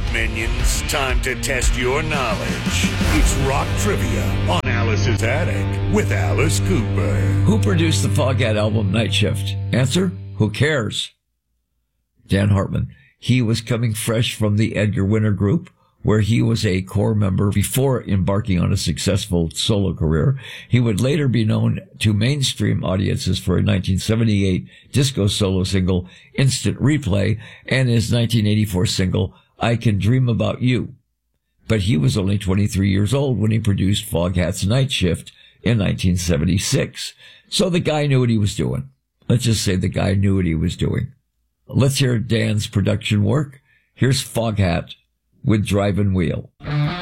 minions. Time to test your knowledge. It's Rock Trivia on Alice's Attic with Alice Cooper. Who produced the Foghat album Night Shift? Answer, who cares? Dan Hartman. He was coming fresh from the Edgar Winter Group, where he was a core member before embarking on a successful solo career. He would later be known to mainstream audiences for a 1978 disco solo single, Instant Replay, and his 1984 single, I Can Dream About You. But he was only 23 years old when he produced Foghat's Night Shift in 1976. So the guy knew what he was doing. Let's just say the guy knew what he was doing. Let's hear Dan's production work. Here's Foghat with Drive and Wheel.